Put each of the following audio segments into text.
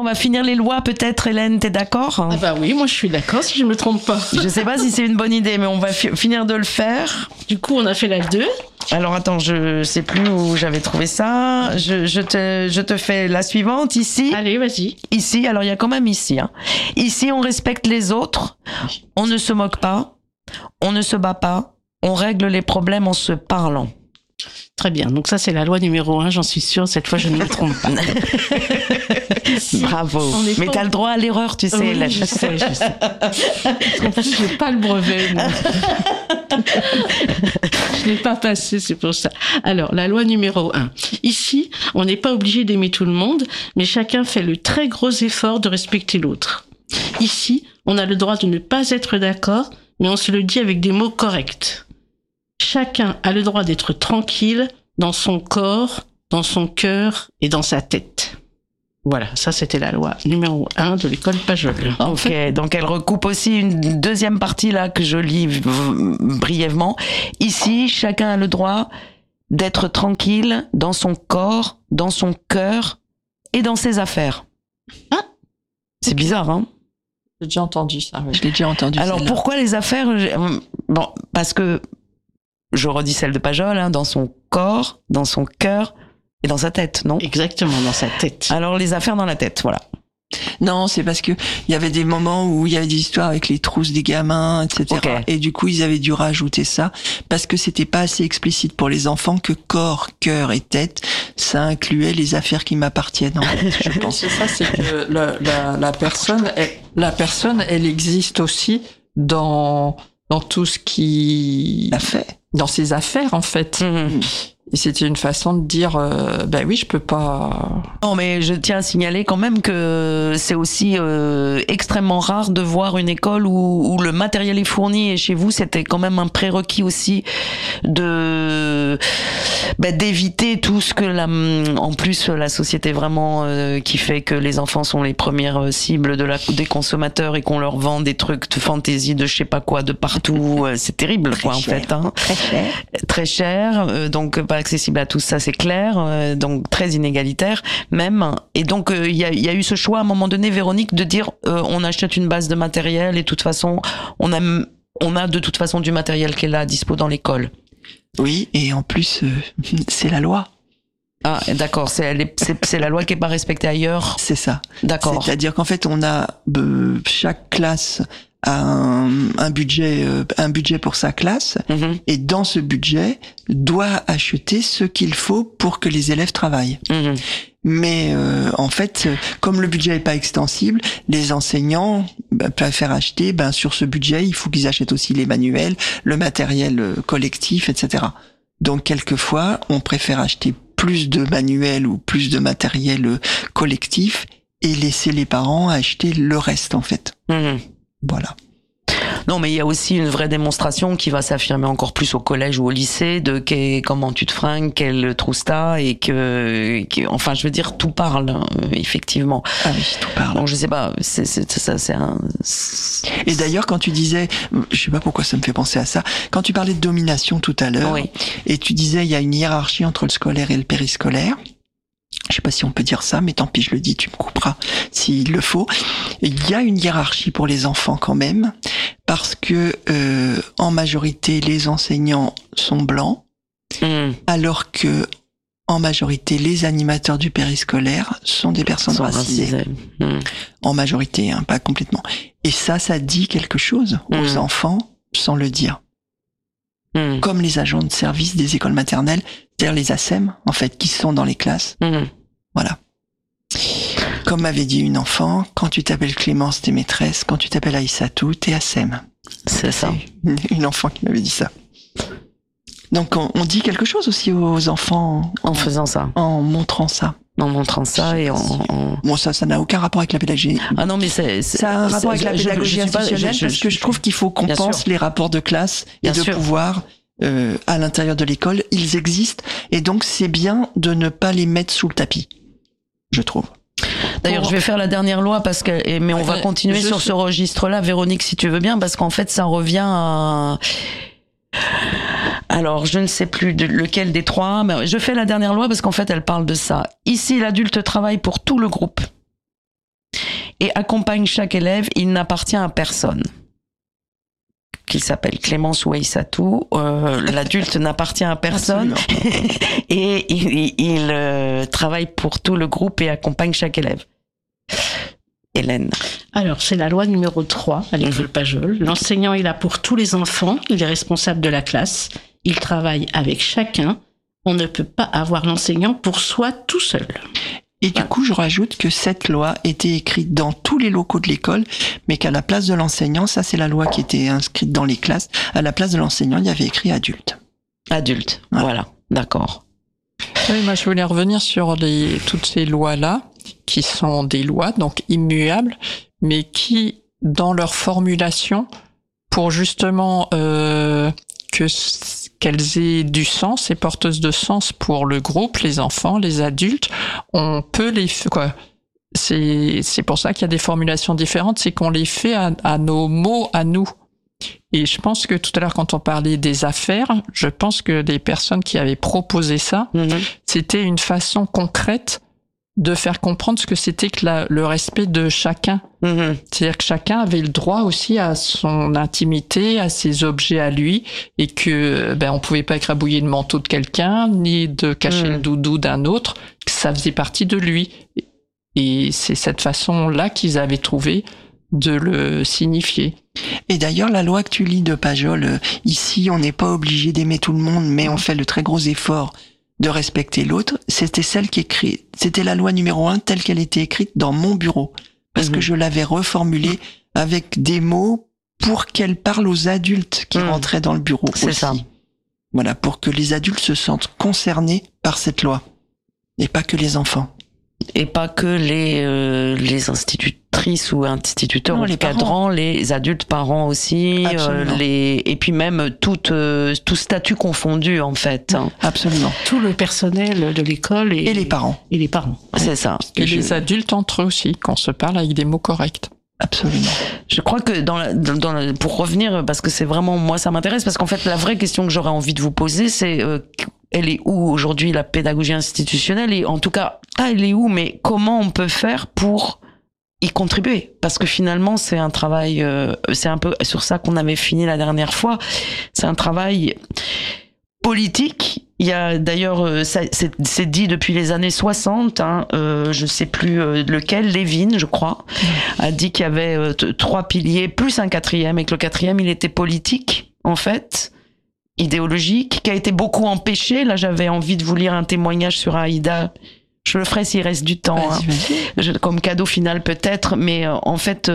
on va finir les lois peut-être, Hélène, t'es d'accord? Ah bah oui, moi je suis d'accord si je me trompe pas. Je sais pas si c'est une bonne idée, mais on va finir de le faire. Du coup, on a fait la 2. Alors attends, je sais plus où j'avais trouvé ça. Je te fais la suivante ici. Allez, vas-y. Ici, alors il y a quand même ici. Hein. Ici, on respecte les autres, on ne se moque pas, on ne se bat pas, on règle les problèmes en se parlant. Très bien, donc ça c'est la loi numéro 1, j'en suis sûre, cette fois je ne me trompe pas. Bravo. Mais t'as le droit à l'erreur, tu sais. Oui, là, je sais. En plus, je n'ai pas le brevet, moi. Je l'ai pas passé, c'est pour ça. Alors, la loi numéro 1. Ici, on n'est pas obligé d'aimer tout le monde, mais chacun fait le très gros effort de respecter l'autre. Ici, on a le droit de ne pas être d'accord, mais on se le dit avec des mots corrects. Chacun a le droit d'être tranquille dans son corps, dans son cœur et dans sa tête. Voilà, ça c'était la loi numéro 1 de l'école Pajol. Ok, donc elle recoupe aussi une deuxième partie là que je lis brièvement. Ici, chacun a le droit d'être tranquille dans son corps, dans son cœur et dans ses affaires. Ah, c'est bizarre, hein? J'ai déjà entendu ça. Oui. Je l'ai déjà entendu. Alors celle-là. pourquoi les affaires? Bon, parce que je redis celle de Pajol, hein, dans son corps, dans son cœur et dans sa tête, non? Exactement, dans sa tête. Alors les affaires dans la tête, voilà. Non, c'est parce que il y avait des moments où il y avait des histoires avec les trousses des gamins, etc. Okay. Et du coup, ils avaient dû rajouter ça parce que c'était pas assez explicite pour les enfants que corps, cœur et tête, ça incluait les affaires qui m'appartiennent. En fait, je pense. C'est ça, c'est que la personne, elle existe aussi dans tout ce qui l'a fait. Dans ses affaires, en fait. Mmh. Et c'était une façon de dire, ben oui, je peux pas. Non, mais je tiens à signaler quand même que c'est aussi extrêmement rare de voir une école où le matériel est fourni, et chez vous, c'était quand même un prérequis aussi d'éviter tout ce que en plus la société vraiment qui fait que les enfants sont les premières cibles des consommateurs et qu'on leur vend des trucs de fantaisie de je sais pas quoi de partout, c'est terrible très quoi cher. En fait, hein. Très cher, donc pas accessible à tous, ça c'est clair, donc très inégalitaire même, et donc il y a eu ce choix à un moment donné, Véronique, de dire on achète une base de matériel et de toute façon on a de toute façon du matériel qui est là à dispo dans l'école. Oui, et en plus c'est la loi. Ah, d'accord, c'est la loi qui est pas respectée ailleurs. C'est ça. D'accord. C'est-à-dire qu'en fait, on a chaque classe a un budget pour sa classe, et dans ce budget doit acheter ce qu'il faut pour que les élèves travaillent. Mais en fait, comme le budget est pas extensible, les enseignants préfèrent acheter. Sur ce budget, il faut qu'ils achètent aussi les manuels, le matériel collectif, etc. Donc quelquefois, on préfère acheter plus de manuels ou plus de matériel collectif et laisser les parents acheter le reste en fait. Voilà. Non, mais il y a aussi une vraie démonstration qui va s'affirmer encore plus au collège ou au lycée de comment tu te fringues, quelle trousse t'as, et enfin, je veux dire, tout parle, hein, effectivement. Ah oui, tout parle. Donc, je sais pas, Et d'ailleurs, quand tu disais, je sais pas pourquoi ça me fait penser à ça, quand tu parlais de domination tout à l'heure, oui. Et tu disais, il y a une hiérarchie entre le scolaire et le périscolaire. Je sais pas si on peut dire ça, mais tant pis, je le dis, tu me couperas s'il le faut. Il y a une hiérarchie pour les enfants quand même, parce que en majorité les enseignants sont blancs, alors que en majorité les animateurs du périscolaire sont des personnes racisées. En majorité, hein, pas complètement. Et ça dit quelque chose aux enfants sans le dire. Comme les agents de service des écoles maternelles, c'est-à-dire les ASEM, en fait, qui sont dans les classes. Voilà. Comme m'avait dit une enfant, quand tu t'appelles Clémence, t'es maîtresse, quand tu t'appelles Aïssatou, t'es ASEM. C'est ça. Une enfant qui m'avait dit ça. Donc on dit quelque chose aussi aux enfants en faisant ça, en montrant ça. En montrant ça et Bon, ça n'a aucun rapport avec la pédagogie. Ah non, mais ça a un rapport avec la pédagogie institutionnelle, parce que je trouve qu'il faut qu'on pense les rapports de classe et de pouvoir à l'intérieur de l'école, ils existent, et donc c'est bien de ne pas les mettre sous le tapis, je trouve. D'ailleurs, je vais faire la dernière loi mais on va continuer sur ce registre-là, Véronique, si tu veux bien, parce qu'en fait, ça revient à... Alors, je ne sais plus lequel des trois, mais je fais la dernière loi parce qu'en fait, elle parle de ça. Ici, l'adulte travaille pour tout le groupe. et accompagne chaque élève. Il n'appartient à personne. Qu'il s'appelle Clémence ou Aïssatou, l'adulte n'appartient à personne et il travaille pour tout le groupe et accompagne chaque élève. Hélène. Alors, c'est la loi numéro 3 à l'école Pajol. L'enseignant est là pour tous les enfants, il est responsable de la classe, il travaille avec chacun. On ne peut pas avoir l'enseignant pour soi tout seul. Et du coup, je rajoute que cette loi était écrite dans tous les locaux de l'école, mais qu'à la place de l'enseignant, ça c'est la loi qui était inscrite dans les classes, à la place de l'enseignant, il y avait écrit adulte. Adulte, voilà, d'accord. Oui, moi je voulais revenir sur toutes ces lois-là, qui sont des lois donc immuables, mais qui, dans leur formulation, pour justement qu'elles aient du sens et porteuses de sens pour le groupe, les enfants, les adultes, on peut c'est pour ça qu'il y a des formulations différentes, c'est qu'on les fait à nos mots, à nous. Et je pense que tout à l'heure, quand on parlait des affaires, je pense que les personnes qui avaient proposé ça, c'était une façon concrète de faire comprendre ce que c'était que le respect de chacun. C'est-à-dire que chacun avait le droit aussi à son intimité, à ses objets à lui, et que on pouvait pas écrabouiller le manteau de quelqu'un, ni de cacher le doudou d'un autre, que ça faisait partie de lui. Et c'est cette façon-là qu'ils avaient trouvé de le signifier. Et d'ailleurs, la loi que tu lis de Pajol, ici, on n'est pas obligé d'aimer tout le monde, mais on fait le très gros effort de respecter l'autre. C'était c'était la loi numéro 1 telle qu'elle était écrite dans mon bureau. Parce que je l'avais reformulée avec des mots pour qu'elle parle aux adultes qui rentraient dans le bureau. C'est aussi. ça. Voilà, pour que les adultes se sentent concernés par cette loi. Et pas que les enfants. Et pas que les institutrices ou instituteurs, Non, ou les cadrants, les adultes, parents aussi, et puis même tout statut confondu en fait. Absolument. Tout le personnel de l'école Et les parents. Et les parents. C'est ça. Et les adultes entre eux aussi, qu'on se parle avec des mots corrects. Absolument. Je crois que pour revenir, parce que c'est vraiment, moi ça m'intéresse, parce qu'en fait la vraie question que j'aurais envie de vous poser, c'est elle est où aujourd'hui la pédagogie institutionnelle, et en tout cas, elle est où, mais comment on peut faire pour y contribuer? Parce que finalement c'est un travail, c'est un peu sur ça qu'on avait fini la dernière fois, c'est un travail politique. Il y a d'ailleurs, c'est dit depuis les années 60, je sais plus lequel, Lévin, je crois, a dit qu'il y avait 3 piliers, plus un 4e, et que le 4e, il était politique, en fait, idéologique, qui a été beaucoup empêché. Là, j'avais envie de vous lire un témoignage sur Aïda. Je le ferai s'il reste du temps, comme cadeau final peut-être, mais en fait...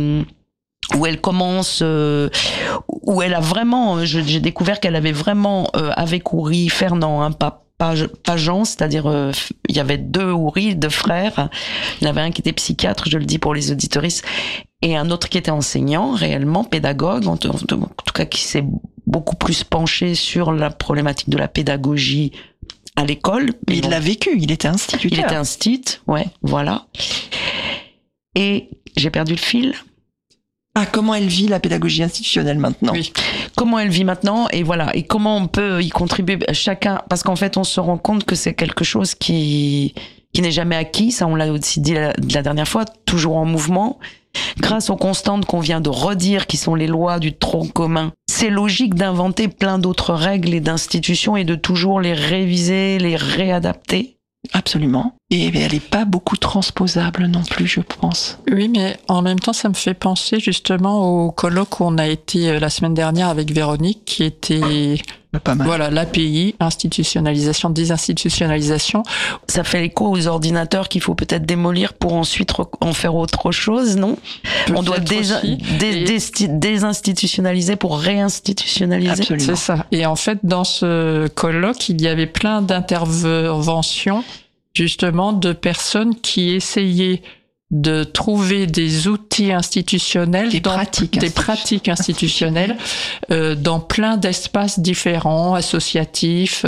où elle commence, où elle a vraiment, j'ai découvert qu'elle avait vraiment, avec Houry, Fernand, pas Jean, c'est-à-dire, il y avait 2 Houry, 2 frères. Il y en avait un qui était psychiatre, je le dis pour les auditoristes, et un autre qui était enseignant, réellement, pédagogue, en tout cas qui s'est beaucoup plus penché sur la problématique de la pédagogie à l'école. Mais il l'a vécu, il était instituteur. Il était instit, ouais, voilà. Et j'ai perdu le fil. Comment elle vit la pédagogie institutionnelle maintenant? Oui. Comment elle vit maintenant, et voilà, et comment on peut y contribuer chacun, parce qu'en fait on se rend compte que c'est quelque chose qui n'est jamais acquis, ça on l'a aussi dit la dernière fois, toujours en mouvement, grâce aux constantes qu'on vient de redire, qui sont les lois du tronc commun. C'est logique d'inventer plein d'autres règles et d'institutions et de toujours les réviser, les réadapter. Absolument. Et elle n'est pas beaucoup transposable non plus, je pense. Oui, mais en même temps, ça me fait penser justement au colloque où on a été la semaine dernière avec Véronique, qui était pas mal. Voilà, l'API, institutionnalisation, désinstitutionnalisation. Ça fait écho aux ordinateurs qu'il faut peut-être démolir pour ensuite en faire autre chose, non? On doit désinstitutionnaliser pour réinstitutionnaliser. Absolument. C'est ça. Et en fait, dans ce colloque, il y avait plein d'interventions, justement, de personnes qui essayaient de trouver des outils institutionnels, des pratiques institutionnelles dans plein d'espaces différents, associatifs,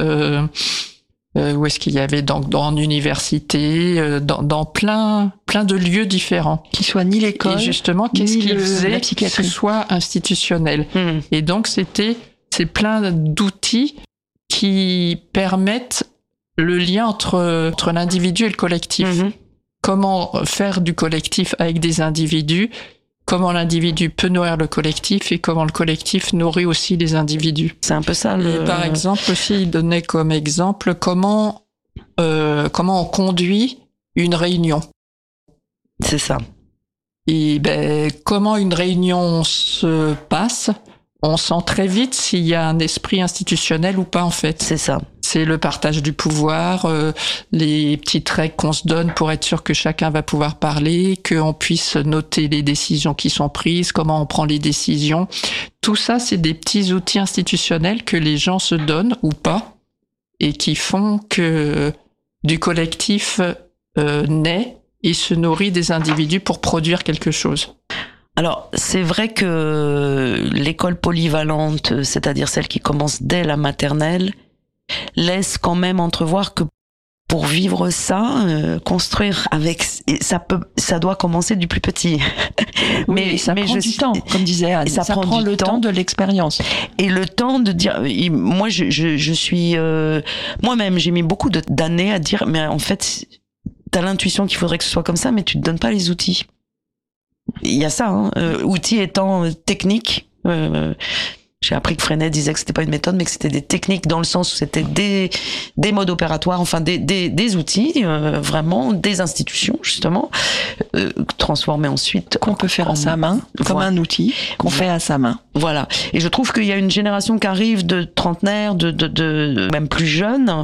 où est-ce qu'il y avait donc dans université, dans plein de lieux différents. Qui soient ni l'école, et justement, qu'est-ce qui faisait que ce psychiatrie soit institutionnel. Et donc c'est plein d'outils qui permettent le lien entre l'individu et le collectif. comment faire du collectif avec des individus, comment l'individu peut nourrir le collectif et comment le collectif nourrit aussi les individus. C'est un peu ça. Et par exemple aussi, il donnait comme exemple comment on conduit une réunion. C'est ça. Et comment une réunion se passe, on sent très vite s'il y a un esprit institutionnel ou pas en fait. C'est ça. C'est le partage du pouvoir, les petites règles qu'on se donne pour être sûr que chacun va pouvoir parler, qu'on puisse noter les décisions qui sont prises, comment on prend les décisions. Tout ça, c'est des petits outils institutionnels que les gens se donnent ou pas et qui font que du collectif naît et se nourrit des individus pour produire quelque chose. Alors, c'est vrai que l'école polyvalente, c'est-à-dire celle qui commence dès la maternelle, laisse quand même entrevoir que pour vivre ça, construire avec, ça doit commencer du plus petit. Oui, ça prend du temps, comme disait Anne. Ça prend le temps de l'expérience. Et le temps de dire, moi, je suis, moi-même, j'ai mis beaucoup d'années à dire, mais en fait, t'as l'intuition qu'il faudrait que ce soit comme ça, mais tu te donnes pas les outils. Il y a ça, hein. Outils étant techniques. J'ai appris que Freinet disait que c'était pas une méthode, mais que c'était des techniques dans le sens où c'était des modes opératoires, enfin des outils, vraiment des institutions justement, transformés ensuite qu'on peut faire à sa main, comme un outil qu'on fait à sa main. Voilà. Et je trouve qu'il y a une génération qui arrive de trentenaires, de même plus jeunes,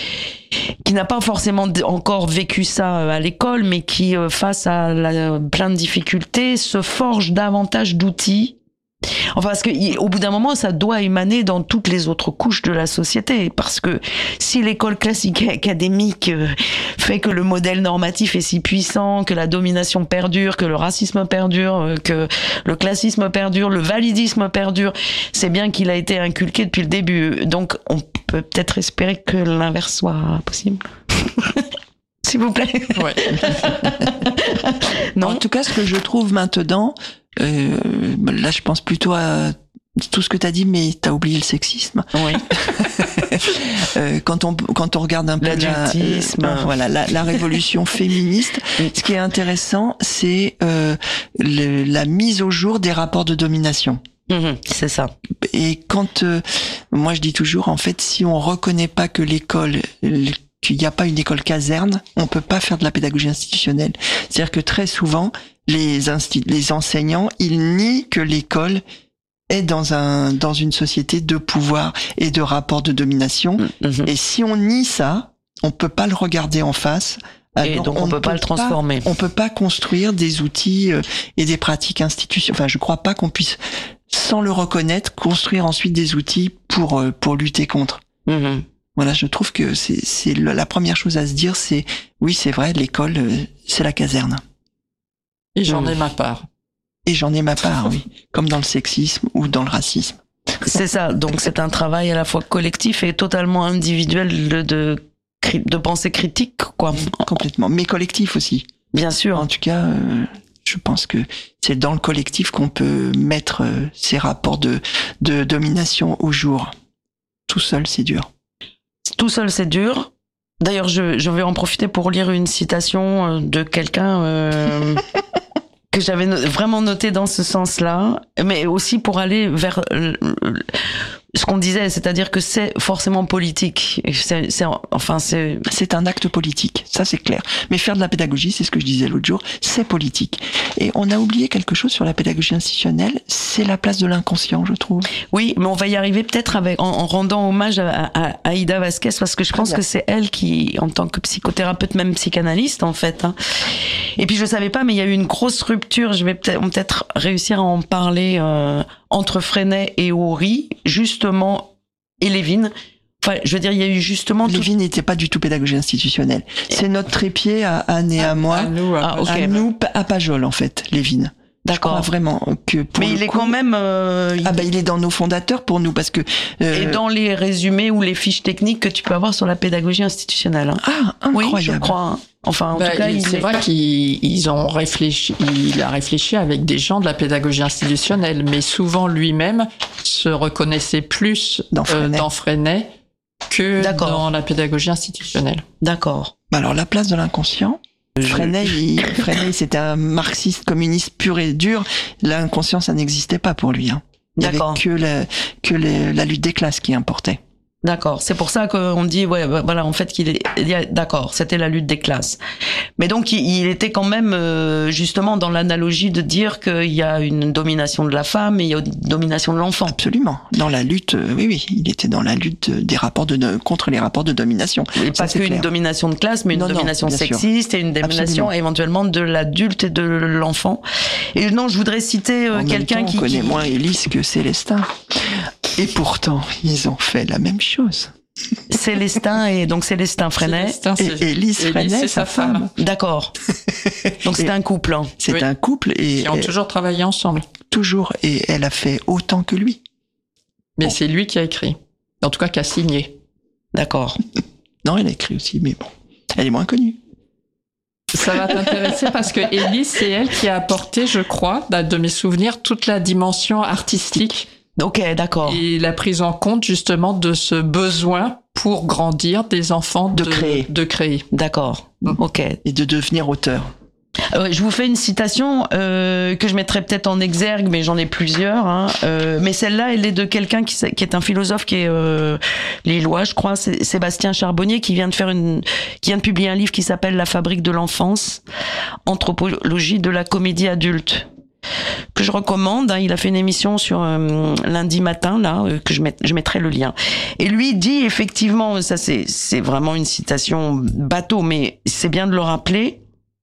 qui n'a pas forcément encore vécu ça à l'école, mais qui, face à plein de difficultés, se forge davantage d'outils. Enfin, parce que au bout d'un moment, ça doit émaner dans toutes les autres couches de la société. Parce que si l'école classique et académique fait que le modèle normatif est si puissant, que la domination perdure, que le racisme perdure, que le classisme perdure, le validisme perdure, c'est bien qu'il a été inculqué depuis le début. Donc, on peut peut-être espérer que l'inverse soit possible. S'il vous plaît. Ouais. Non. En tout cas, ce que je trouve maintenant, là, je pense plutôt à tout ce que t'as dit, mais t'as oublié le sexisme. Oui. Quand on regarde un peu la révolution féministe, ce qui est intéressant, c'est la mise au jour des rapports de domination. C'est ça. Et quand moi je dis toujours, en fait, si on reconnaît pas que l'école, qu'il n'y a pas une école caserne, on peut pas faire de la pédagogie institutionnelle. C'est-à-dire que très souvent, les enseignants, ils nient que l'école est dans une société de pouvoir et de rapports de domination. Et si on nie ça, on peut pas le regarder en face. Alors, et donc on peut pas le transformer. On peut pas construire des outils et des pratiques institutionnelles. Enfin, je crois pas qu'on puisse, sans le reconnaître, construire ensuite des outils pour lutter contre. Voilà, je trouve que c'est la première chose à se dire, c'est oui, c'est vrai, l'école, c'est la caserne. Et j'en ai ma part. Et j'en ai ma part, oui, comme dans le sexisme ou dans le racisme. C'est ça. Donc c'est un travail à la fois collectif et totalement individuel de pensée critique, quoi. Complètement, mais collectif aussi. Bien sûr. En tout cas, je pense que c'est dans le collectif qu'on peut mettre ces rapports de domination au jour. Tout seul, c'est dur. Tout seul, c'est dur. D'ailleurs, je vais en profiter pour lire une citation de quelqu'un que j'avais vraiment noté dans ce sens-là, mais aussi pour aller vers ce qu'on disait, c'est-à-dire que c'est forcément politique. C'est un acte politique, ça c'est clair. Mais faire de la pédagogie, c'est ce que je disais l'autre jour, c'est politique. Et on a oublié quelque chose sur la pédagogie institutionnelle, c'est la place de l'inconscient, je trouve. Oui, mais on va y arriver peut-être en rendant hommage à Aïda Vasquez, parce que je pense que c'est elle qui, en tant que psychothérapeute, même psychanalyste en fait. Hein. Et puis je savais pas, mais il y a eu une grosse rupture. On va peut-être réussir à en parler entre Freinet et Horry, justement, et Lévin. Enfin, je veux dire, il y a eu justement... Lévin n'était pas du tout pédagogie institutionnelle. C'est notre trépied à Anne et à moi. À nous, à Pajol, en fait, Lévin. D'accord. Je crois vraiment que mais il est quand même... il est dans nos fondateurs pour nous, parce que... Et dans les résumés ou les fiches techniques que tu peux avoir sur la pédagogie institutionnelle. Hein. Ah, incroyable. Oui, je crois. Enfin, en tout cas, c'est vrai qu'il a réfléchi avec des gens de la pédagogie institutionnelle, mais souvent lui-même se reconnaissait plus dans Freinet que dans la pédagogie institutionnelle. D'accord. Alors, la place de l'inconscient, Freinet, c'était un marxiste communiste pur et dur. L'inconscient, ça n'existait pas pour lui. Il n'y avait que la lutte des classes qui importait. D'accord. C'est pour ça qu'on dit, en fait, d'accord, c'était la lutte des classes. Mais donc, il était quand même, justement, dans l'analogie de dire qu'il y a une domination de la femme et il y a une domination de l'enfant. Absolument. Dans la lutte, oui, il était dans la lutte des rapports contre les rapports de domination. Et pas qu'une domination de classe, mais une domination sexiste et une domination éventuellement de l'adulte et de l'enfant. Et non, je voudrais citer quelqu'un qui... On connaît moins Élise que Célestin. Et pourtant, ils ont fait la même chose. Célestin Freinet. Et Élise Freinet, c'est sa femme. D'accord. Donc c'est un couple. Hein. C'est un couple et ils ont toujours travaillé ensemble. Toujours, et elle a fait autant que lui. Mais c'est lui qui a écrit. En tout cas, qui a signé. D'accord. Non, elle a écrit aussi, mais bon, elle est moins connue. Ça va t'intéresser parce que Élise, c'est elle qui a apporté, je crois, de mes souvenirs, toute la dimension artistique. Ok, d'accord. Et la prise en compte justement de ce besoin pour grandir des enfants de créer. D'accord. Ok. Et de devenir auteur. Je vous fais une citation que je mettrai peut-être en exergue, mais j'en ai plusieurs. Hein. Mais celle-là, elle est de quelqu'un qui est un philosophe qui est lillois, je crois, c'est Sébastien Charbonnier, qui vient de publier un livre qui s'appelle La fabrique de l'enfance, anthropologie de la comédie adulte, que je recommande. Hein. Il a fait une émission sur lundi matin, là, que je mettrai le lien. Et lui dit effectivement, ça c'est vraiment une citation bateau, mais c'est bien de le rappeler,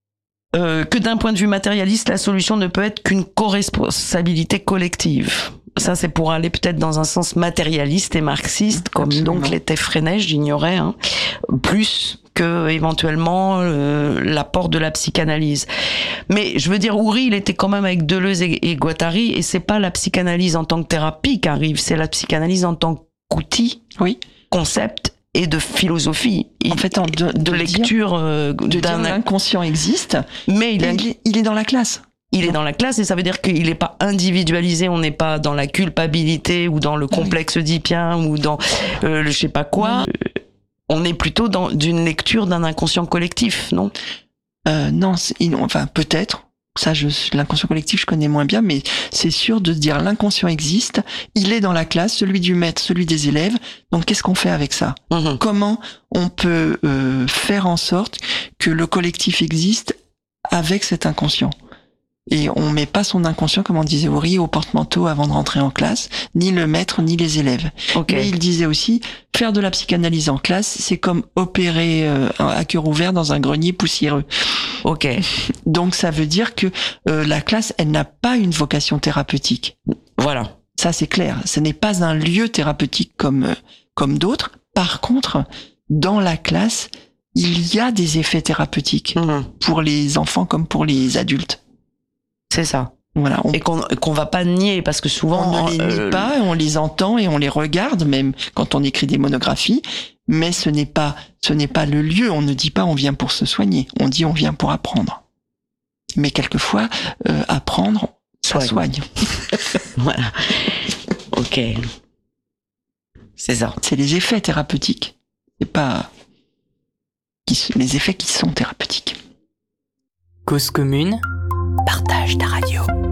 que d'un point de vue matérialiste, la solution ne peut être qu'une co-responsabilité collective. Ça, c'est pour aller peut-être dans un sens matérialiste et marxiste, comme Absolument. donc l'était Freinet, j'ignorais, hein, plus que éventuellement l'apport de la psychanalyse. Mais je veux dire, Houry, il était quand même avec Deleuze et Guattari, et c'est pas la psychanalyse en tant que thérapie qui arrive, c'est la psychanalyse en tant qu'outil, concept et de philosophie, en fait, de lecture l'inconscient existe, mais il est dans la classe. Il est dans la classe, et ça veut dire qu'il n'est pas individualisé, on n'est pas dans la culpabilité ou dans le complexe oedipien ou dans le je sais pas quoi. On est plutôt dans une lecture d'un inconscient collectif, non? Non, enfin peut-être. Ça, l'inconscient collectif, je connais moins bien, mais c'est sûr de se dire l'inconscient existe, il est dans la classe, celui du maître, celui des élèves. Donc, qu'est-ce qu'on fait avec ça? Comment on peut faire en sorte que le collectif existe avec cet inconscient? Et on met pas son inconscient, comme on disait Houry, au porte-manteau avant de rentrer en classe, ni le maître, ni les élèves. Okay. Mais il disait aussi, faire de la psychanalyse en classe, c'est comme opérer à cœur ouvert dans un grenier poussiéreux. Ok. Donc ça veut dire que la classe, elle n'a pas une vocation thérapeutique. Voilà. Ça c'est clair. Ce n'est pas un lieu thérapeutique comme d'autres. Par contre, dans la classe, il y a des effets thérapeutiques pour les enfants comme pour les adultes. C'est ça. Voilà. Et qu'on va pas nier, parce que souvent on ne les nie pas, on les entend et on les regarde, même quand on écrit des monographies. Mais ce n'est pas le lieu. On ne dit pas on vient pour se soigner. On dit on vient pour apprendre. Mais quelquefois, apprendre, ça soigne. Voilà. Ok. C'est ça. C'est les effets thérapeutiques. C'est pas les effets qui sont thérapeutiques. Cause commune, partage ta radio.